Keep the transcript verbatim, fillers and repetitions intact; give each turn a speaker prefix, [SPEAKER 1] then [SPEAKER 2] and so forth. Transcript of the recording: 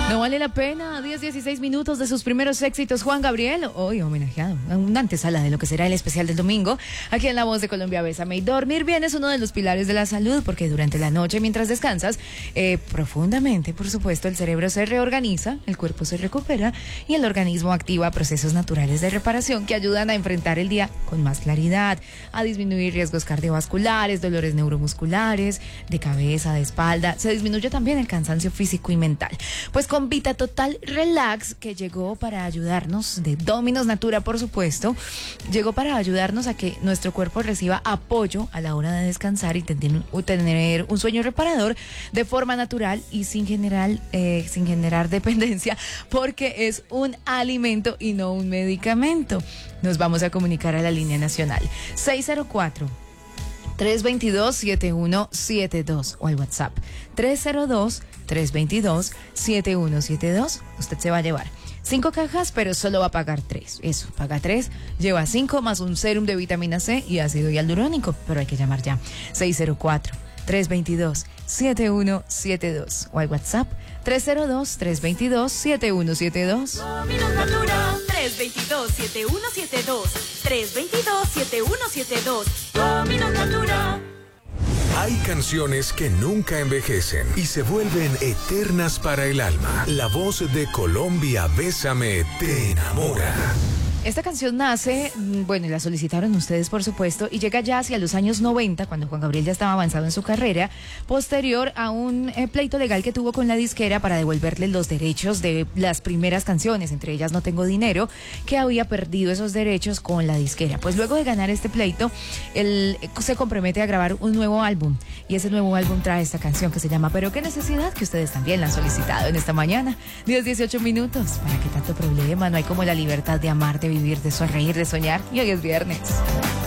[SPEAKER 1] No vale la pena, diez dieciséis minutos de sus primeros éxitos. Juan Gabriel, hoy homenajeado, una antesala de lo que será el especial del domingo, aquí en La Voz de Colombia, Bésame. Y dormir bien es uno de los pilares de la salud, porque durante la noche, mientras descansas, eh, profundamente, por supuesto, el cerebro se reorganiza, el cuerpo se recupera y el organismo activa procesos naturales de reparación que ayudan a enfrentar el día con más claridad, a disminuir riesgos cardiovasculares, dolores neuromusculares, de cabeza, de espalda. Se disminuye también el cansancio físico y mental. Pues con Vita Total Relax, que llegó para ayudarnos, de Dominos Natura, por supuesto, llegó para ayudarnos a que nuestro cuerpo reciba apoyo a la hora de descansar y tener, tener un sueño reparador de forma natural y sin generar, eh, sin generar dependencia, porque es un alimento y no un medicamento. Nos vamos a comunicar a la línea nacional seis cero cuatro, tres dos dos, siete uno siete dos o al WhatsApp tres cero dos, tres dos dos, siete uno siete dos. Usted se va a llevar cinco cajas, pero solo va a pagar tres. Eso, paga tres, lleva cinco más un sérum de vitamina C y ácido hialurónico, pero hay que llamar ya. seis cero cuatro, tres dos dos, siete uno siete dos o al WhatsApp tres cero dos, tres dos dos, siete uno siete dos.
[SPEAKER 2] Dominos Natura, tres dos dos, siete uno siete dos, tres dos dos, siete uno siete dos. Dominos Natura.
[SPEAKER 3] Hay canciones que nunca envejecen y se vuelven eternas para el alma. La Voz de Colombia, Bésame, te enamora.
[SPEAKER 1] Esta canción nace, bueno, y la solicitaron ustedes, por supuesto, y llega ya hacia los años noventa, cuando Juan Gabriel ya estaba avanzado en su carrera, posterior a un eh, pleito legal que tuvo con la disquera para devolverle los derechos de las primeras canciones, entre ellas No Tengo Dinero, que había perdido esos derechos con la disquera. Pues luego de ganar este pleito, él se compromete a grabar un nuevo álbum, y ese nuevo álbum trae esta canción que se llama Pero qué necesidad, que ustedes también la han solicitado en esta mañana. diez dieciocho minutos, ¿para qué tanto problema? No hay como la libertad de amar, de vivir, de sonreír, de soñar, y hoy es viernes.